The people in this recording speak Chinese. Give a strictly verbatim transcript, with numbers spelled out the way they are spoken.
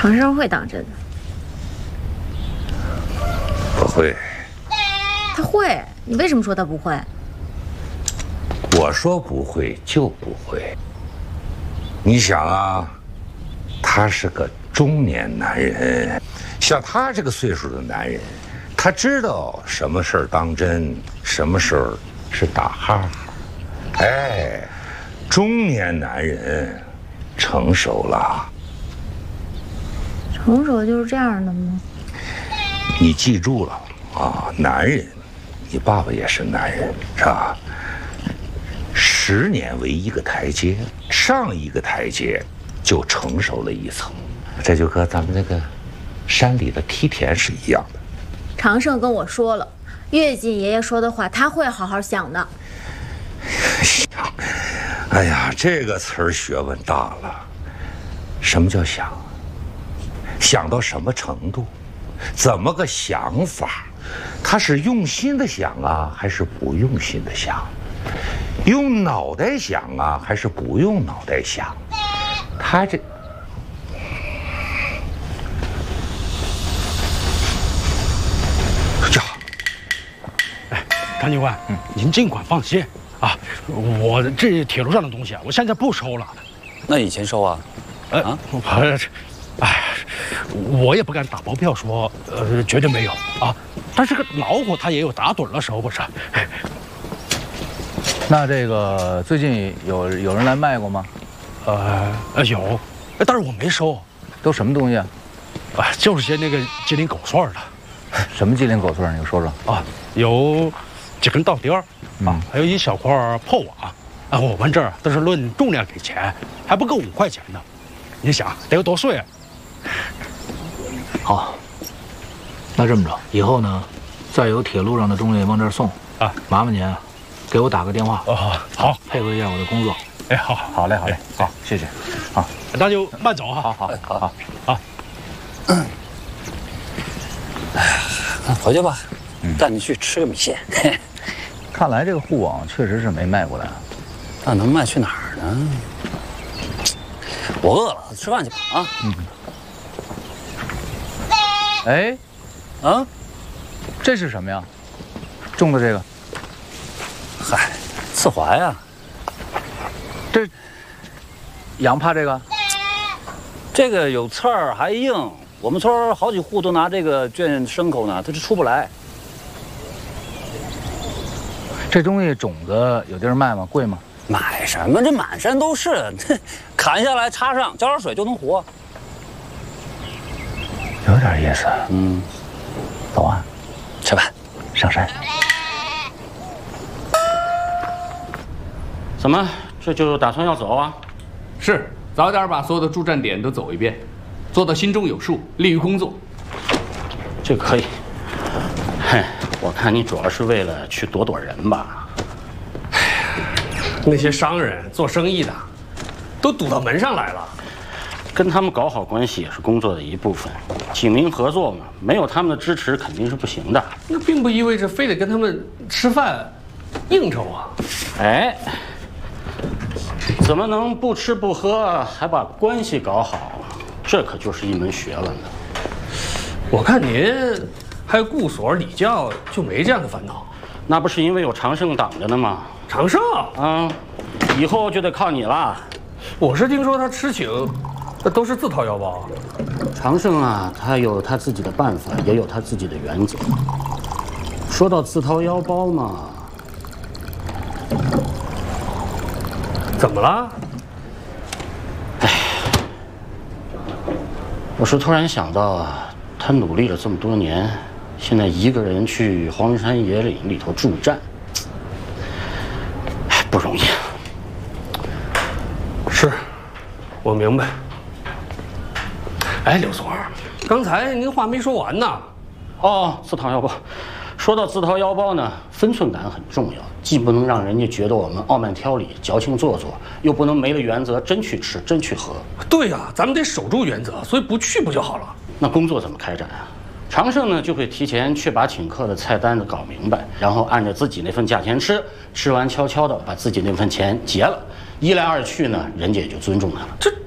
长生会当真的？ 不会。 他会？你为什么说他不会？ 我说不会就不会。你想啊，他是个中年男人，像他这个岁数的男人，他知道什么事儿当真，什么事儿是打哈哈。哎，中年男人成熟了。 成熟就是这样的吗？ 你记住了啊，男人，你爸爸也是男人，是吧？十年为一个台阶，上一个台阶就成熟了一层，这就和咱们那个山里的梯田是一样的。 长胜跟我说了，月进爷爷说的话他会好好想的。 想，哎呀，这个词儿学问大了。什么叫想？想到什么程度？怎么个想法？他是用心的想啊，还是不用心的想？用脑袋想啊，还是不用脑袋想？他这呀， 哎，张警官，嗯，您尽管放心啊，我这铁路上的东西啊，我现在不收了。 那以前收啊？ 呃啊，我这，哎，我也不敢打包票说，呃，绝对没有啊。但是个老虎它也有打盹了时候，不是？ 那这个最近有有人来卖过吗？ 呃，有，但是我没收。 都什么东西啊？ 啊，就是些那个鸡零狗碎的。 什么鸡零狗碎？你给我说说。 啊，有几根稻钉儿，啊，还有一小块破瓦。啊，我们这儿都是论重量给钱，还不够五块钱呢。你想得有多碎啊？ 好，那这么着，以后呢，再有铁路上的东西往这儿送啊，麻烦您啊，给我打个电话。 哦，好， 配合一下我的工作。 哎，好， 好嘞，好嘞，好，谢谢。好， 那就慢走啊。 好好好好好。 嗯，哎，回去吧，带你去吃个米线。 看来这个护网确实是没卖过来。 那能卖去哪儿呢？我饿了，吃饭去吧啊！嗯。 哎， 啊， 这是什么呀？种的这个？ 嗨，刺槐呀。 这羊怕这个？ 这个有刺儿还硬，我们村好几户都拿这个圈牲口呢，它就出不来。 这东西种子有地儿卖吗？贵吗？ 买什么？这满山都是，砍下来插上，浇点水就能活。 有点意思。 嗯， 走啊， 吃饭， 上山。 怎么，这就打算要走啊？ 是，早点把所有的驻站点都走一遍，做到心中有数，利于工作。 这可以。嘿，我看你主要是为了去躲躲人吧？ 那些商人做生意的，都堵到门上来了。 跟他们搞好关系也是工作的一部分，警民合作嘛，没有他们的支持肯定是不行的。 那并不意味着非得跟他们吃饭、应酬啊。 哎，怎么能不吃不喝还把关系搞好？这可就是一门学问了。 我看您还有顾所、礼教，就没这样的烦恼。 那不是因为有长胜挡着呢吗？ 长胜啊，以后就得靠你了。 我是听说他吃请，那都是自掏腰包。 长胜啊，他有他自己的办法，也有他自己的原则。说到自掏腰包嘛， 怎么了？ 哎，我是突然想到啊，他努力了这么多年，现在一个人去荒山野岭里头助战，哎，不容易。 是，我明白。哎，刘所，刚才您话没说完呢。 哦，自掏腰包。说到自掏腰包呢，分寸感很重要，既不能让人家觉得我们傲慢挑理、矫情做作，又不能没了原则，真去吃，真去喝。 对呀、啊，咱们得守住原则，所以不去不就好了？ 那工作怎么开展啊？长胜呢就会提前去把请客的菜单子搞明白，然后按照自己那份价钱吃，吃完悄悄的把自己那份钱结了。一来二去呢，人家也就尊重他了。 这